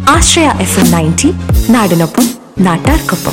ആശ്രയ FM 90 നാടിനൊപ്പം നാട്ടാർക്കൊപ്പം.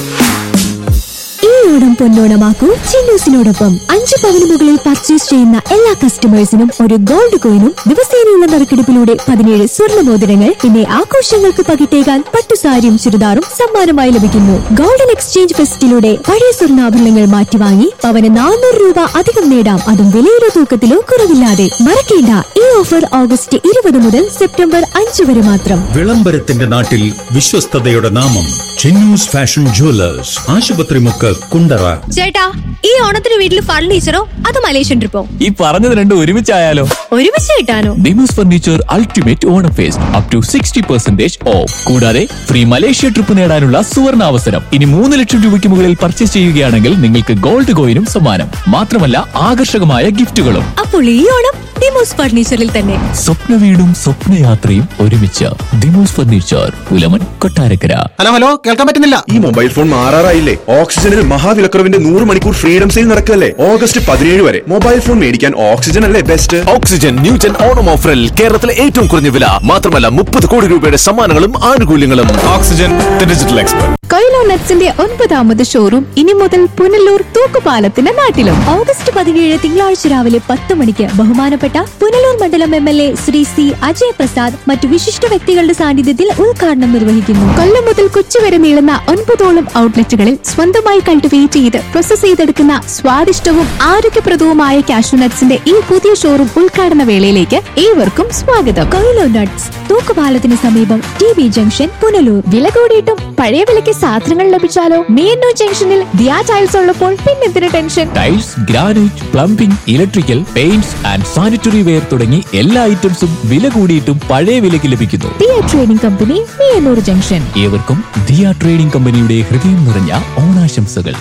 ഈ ഓണം പൊന്നോണമാക്കൂ ചിന്നൂസിനോടൊപ്പം. 5 പവന് മുകളിൽ പർച്ചേസ് ചെയ്യുന്ന എല്ലാ കസ്റ്റമേഴ്സിനും ഒരു ഗോൾഡ് കോയിനും ദിവസേനയുള്ള നറുക്കെടുപ്പിലൂടെ 17 സ്വർണ്ണ മോതിരങ്ങൾ പിന്നെ ആഘോഷങ്ങൾക്ക് പകിട്ടേകാൻ പട്ടുസാരിയും ചുരിദാറും സമ്മാനമായി ലഭിക്കുന്നു. ഗോൾഡൻ എക്സ്ചേഞ്ച് ഫെസ്റ്റിലൂടെ പഴയ സ്വർണ്ണാഭരണങ്ങൾ മാറ്റിവാങ്ങി പവന് 400 രൂപ അധികം നേടാം. അതും വിലയിലോ തൂക്കത്തിലോ കുറവില്ലാതെ. മറക്കേണ്ട, ഈ ഓഫർ ഓഗസ്റ്റ് 20 മുതൽ സെപ്റ്റംബർ 5 വരെ മാത്രം. വിളംബരത്തിന്റെ നാട്ടിൽ വിശ്വസ്തതയുടെ നാമം ചിന്നൂസ് ഫാഷൻ ജുവലേഴ്സ്, ആശുപത്രി മുക്ക്, കുണ്ടറ. ചേട്ടാ, ഈ ഓണത്തിന് വീട്ടിൽ ഫർണിച്ചറോ അതോ മലേഷ്യൻ ട്രിപ്പോ? ഈ പറഞ്ഞത് രണ്ടും ഒരുമിച്ചായാലോ? ഒരുമിച്ച് കിട്ടാനോ? Demos furniture ultimate Onam first up to 60% of. കൂടാതെ ഫ്രീ മലേഷ്യ ട്രിപ്പ് നേടാനുള്ള സുവർണ അവസരം. ഇനി 3 ലക്ഷം രൂപയ്ക്ക് മുകളിൽ പർച്ചേസ് ചെയ്യുകയാണെങ്കിൽ നിങ്ങൾക്ക് ഗോൾഡ് കോയിനും സമ്മാനം. മാത്രമല്ല ആകർഷകമായ ഗിഫ്റ്റുകളും. അപ്പോൾ ഈ ഓണം ഡിമോസ് ഫർണിച്ചറിൽ തന്നെ. സ്വപ്ന വീടും സ്വപ്നയാത്രയും ഒരുമിച്ച്. ഡിമോസ് ഫർണിച്ചർ, പുലമൻ, കൊട്ടാരക്കര. ഹലോ, കേൾക്കാൻ പറ്റുന്നില്ല. ഈ മൊബൈൽ ഫോൺ മാറാറായില്ലേ? ഓക്സിജനിൽ മഹാവിലക്കുറവിന്റെ 100 മണിക്കൂർ ഫ്രീഡം സെയിൽ നടക്കല്ലേ ഓഗസ്റ്റ് 17 വരെ. മൊബൈൽ ഫോൺ മേടിക്കാൻ ഓക്സിജൻ അല്ലേ ബെസ്റ്റ്. ഓക്സിജൻ ന്യൂജൻ ഓണം ഓഫറിൽ കേരളത്തിലെ ഏറ്റവും കുറഞ്ഞ വില. മാത്രമല്ല 30 കോടി രൂപയുടെ സമ്മാനങ്ങളും ആനുകൂല്യങ്ങളും. Oxygen, the digital expert. Coelho നട്ട്സിന്റെ 9ാമത് showroom ഇനി മുതൽ പുനലൂർ തൂക്കുപാലത്തിന്റെ നാട്ടിലും. ഓഗസ്റ്റ് 17 തിങ്കളാഴ്ച രാവിലെ 10 മണിക്ക് ബഹുമാനപ്പെട്ട പുനലൂർ മണ്ഡലം MLA ശ്രീ C അജയ് പ്രസാദ് മറ്റു വിശിഷ്ട വ്യക്തികളുടെ സാന്നിധ്യത്തിൽ ഉദ്ഘാടനം നിർവഹിക്കുന്നു. കൊല്ലം മുതൽ കൊച്ചി വരെ നീളുന്ന 9ഓളം ഔട്ട്ലെറ്റുകളിൽ സ്വന്തമായി കൾട്ടിവേറ്റ് ചെയ്ത് പ്രോസസ് ചെയ്തെടുക്കുന്ന സ്വാദിഷ്ടവും ആരോഗ്യപ്രദവുമായ കാഷ്യൂ നട്ട്സിന്റെ ഈ പുതിയ ഷോറൂം ഉദ്ഘാടന വേളയിലേക്ക് ഏവർക്കും സ്വാഗതം. കൊയിലോ നട്ട്സ്, തൂക്കുപാലത്തിന് സമീപം TB ജംഗ്ഷൻ, പുനലൂർ. വില കൂടിയിട്ടും പഴയ വിലയ്ക്ക് സാധനങ്ങൾ ലഭിച്ചാലോ? മീനു ജംഗ്ഷനിൽ ദിയാ ടൈൽസ് ഉള്ളപ്പോൾ പിന്നെന്തിന് tension? Tiles, granite, plumbing, electrical, paints and sanitary ware തുടങ്ങി എല്ലാ ഐറ്റംസും വില കൂടിയിട്ടും പഴയ വിലയ്ക്ക് ലഭിക്കുന്നു. Diya trading company, Meenur junction. ഏവർക്കും ദിയ ട്രേഡിംഗ് കമ്പനിയുടെ ഹൃദയം നിറഞ്ഞ ഓണാശംസകൾ.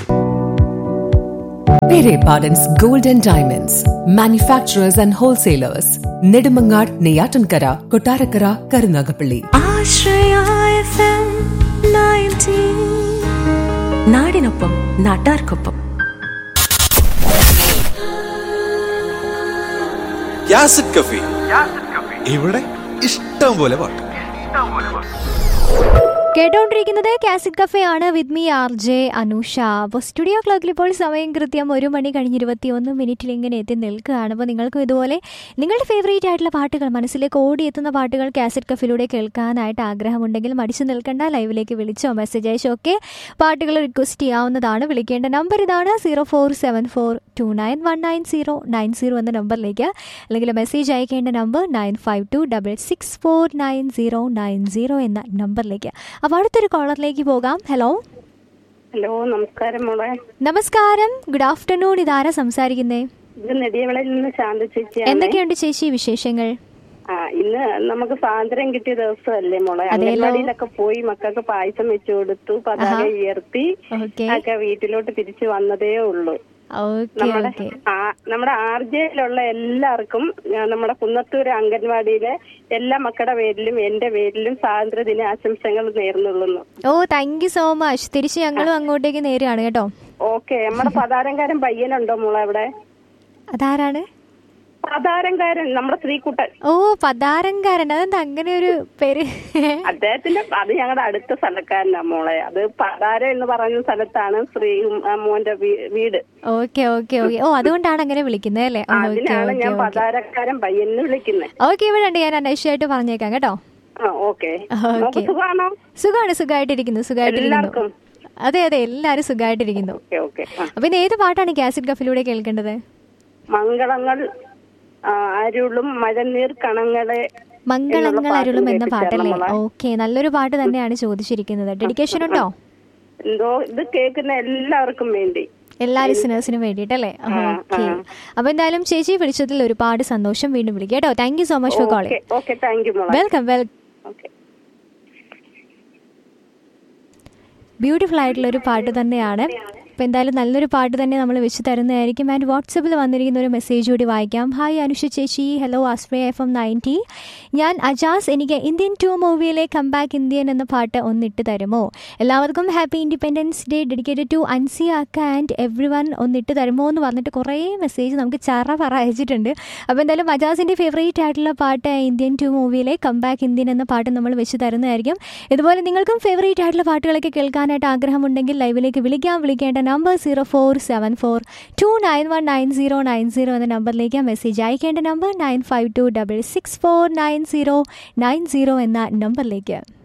Pere Pardon's Gold and Diamonds, manufacturers and wholesalers. Nedumangad, Neyatankara, Kottarakara, Karunagapalli. Ashraya FM 90 നാടിനൊപ്പം നാട്ടാർക്കൊപ്പം. യാസിഡ് കഫി. ഇവിടെ ഇഷ്ടം പോലെ പാട്ട്. കേട്ടോണ്ടിരിക്കുന്നത് കാസിഡ് കഫേ ആണ്. With me RJ Anusha. അപ്പോൾ സ്റ്റുഡിയോ ക്ലോക്കിൽ ഇപ്പോൾ സമയം കൃത്യം 1 മണി കഴിഞ്ഞ് 21 ഇങ്ങനെ എത്തി നിൽക്കുകയാണ്. അപ്പോൾ നിങ്ങൾക്കും ഇതുപോലെ നിങ്ങളുടെ ഫേവറേറ്റ് ആയിട്ടുള്ള പാട്ടുകൾ, മനസ്സിലേക്ക് ഓടിയെത്തുന്ന പാട്ടുകൾ കാസിഡ് കഫയിലൂടെ കേൾക്കാനായിട്ട് ആഗ്രഹമുണ്ടെങ്കിൽ മടിച്ചു നിൽക്കേണ്ട, ലൈവിലേക്ക് വിളിച്ചോ മെസ്സേജ് അയച്ചോ ഒക്കെ പാട്ടുകൾ റിക്വസ്റ്റ് ചെയ്യാവുന്നതാണ്. വിളിക്കേണ്ട നമ്പർ ഇതാണ് 0474291990 എന്ന നമ്പറിലേക്ക്. അല്ലെങ്കിൽ മെസ്സേജ് അയക്കേണ്ട നമ്പർ 9526649090 എന്ന നമ്പറിലേക്ക്. അപ്പോൾ അടുത്തൊരു കോളറിലേക്ക് പോകാം. ഹലോ. നമസ്കാരം മോളെ. നമസ്കാരം, ഗുഡ് ആഫ്റ്റർനൂൺ. ഇതാരാ സംസാരിക്കുന്നേ? ഇത് നെടിയവിളയിൽ നിന്ന് ശാന്ത ചേച്ചി. എന്തൊക്കെയുണ്ട് ചേച്ചി വിശേഷങ്ങൾ? ഇന്ന് നമുക്ക് സ്വാതന്ത്ര്യം കിട്ടിയ ദിവസമല്ലേ മോളെ. അംഗൻവാടിയിലൊക്കെ പോയി മക്കൾക്ക് പായസം വെച്ചു കൊടുത്തു, പതാക ഉയർത്തി ഒക്കെ വീട്ടിലോട്ട് തിരിച്ചു വന്നതേ ഉള്ളൂ. നമ്മുടെ RJയിലുള്ള എല്ലാവർക്കും, നമ്മുടെ കുന്നത്തൂർ അംഗൻവാടിയിലെ എല്ലാ മക്കളുടെ പേരിലും എന്റെ പേരിലും സ്വാതന്ത്ര്യദിന ആശംസകൾ നേർന്നുള്ളൂ. Thank you so much. തിരിച്ച് ഞങ്ങളും അങ്ങോട്ടേക്ക് നേരെയാണ് കേട്ടോ. ഓക്കെ. നമ്മുടെ പതാരംകാരൻ പയ്യനുണ്ടോ മോളെ അവിടെ? അതാരാണ് പതാരംകാരൻ? നമ്മുടെ ശ്രീകുട്ടൻ. പതാരംകാരൻ, അതെന്താ അങ്ങനെ ഒരു പേര്? അദ്ദേഹത്തിന്റെ അത് ഞങ്ങളുടെ അടുത്ത സ്ഥലക്കാരനാ മോളെ. അത് പതാരം എന്ന് പറയുന്ന സ്ഥലത്താണ് ശ്രീ മോന്റെ വീട്. ഓക്കെ. അതുകൊണ്ടാണ് അങ്ങനെ വിളിക്കുന്നത് അല്ലേ? അതിനാണ് ഞാൻ പതാരക്കാരൻ പയ്യന്ന് വിളിക്കുന്നത്. ഓക്കെ, ഇവിടെ ഉണ്ട്, ഞാൻ അന്വേഷിച്ചായിട്ട് പറഞ്ഞേക്കാം കേട്ടോ. സുഖമായിട്ടിരിക്കുന്നു. അതെ, എല്ലാരും സുഖമായിട്ടിരിക്കുന്നു. അപ്പൊ ഇന്ന് ഏത് പാട്ടാണ് കാസിഡ് കഫിലൂടെ കേൾക്കേണ്ടത്? മംഗളങ്ങൾ അരുളും മഴനീർ കണങ്ങളെ. മംഗളങ്ങൾ അരുളും എന്ന പാട്ടല്ലേ? ഓക്കെ, നല്ലൊരു പാട്ട് തന്നെയാണ് ചോദിച്ചിരിക്കുന്നത്. ഡെഡിക്കേഷൻ ഉണ്ടോ? ഇത് കേൾക്കുന്ന എല്ലാവർക്കും വേണ്ടി, എല്ലാ ലിസണേഴ്സിനും വേണ്ടിട്ടല്ലേ? ഓക്കെ. അപ്പൊ എന്തായാലും ചേച്ചി വിളിച്ചതിൽ ഒരുപാട് സന്തോഷം. വീണ്ടും വിളിക്കാം കേട്ടോ. Thank you so much for calling. Welcome. Beautiful ആയിട്ടുള്ള ഒരു പാട്ട് തന്നെയാണ് അപ്പോൾ എന്തായാലും നല്ലൊരു പാട്ട് തന്നെ നമ്മൾ വെച്ച് തരുന്നതായിരിക്കും. ആൻഡ് വാട്സപ്പിൽ വന്നിരിക്കുന്ന ഒരു മെസ്സേജ് കൂടി വായിക്കാം. ഹായ് അനുഷ ചേച്ചി, ഹലോ ആസ്ട്രേയ FM 90. ഞാൻ അജാസ്, എനിക്ക് ഇന്ത്യൻ 2 മൂവിയിലെ കം ബാക്ക് ഇന്ത്യൻ എന്ന പാട്ട് ഒന്നിട്ട് തരുമോ? എല്ലാവർക്കും happy independence day dedicated to Ansiya അക്ക ആൻഡ് എവ്രി വൺ ഒന്നിട്ട് തരുമോ എന്ന് പറഞ്ഞിട്ട് കുറേ മെസ്സേജ് നമുക്ക് പറ അയച്ചിട്ടുണ്ട്. അപ്പോൾ എന്തായാലും അജാസിൻ്റെ ഫേവറേറ്റ് ആയിട്ടുള്ള പാട്ട് ഇന്ത്യൻ 2 മൂവിയിലെ കം ബാക്ക് ഇന്ത്യൻ എന്ന പാട്ട് നമ്മൾ വെച്ച് തരുന്നതായിരിക്കും. ഇതുപോലെ നിങ്ങൾക്കും ഫേവറേറ്റ് ആയിട്ടുള്ള പാട്ടുകളൊക്കെ കേൾക്കാനായിട്ട് ആഗ്രഹമുണ്ടെങ്കിൽ ലൈവിലേക്ക് വിളിക്കേണ്ട നമ്പർ 047429199090 എന്ന നമ്പറിലേക്ക് മെസ്സേജ് അയക്കേണ്ട നമ്പർ 9526649090 എന്ന നമ്പറിലേക്ക്.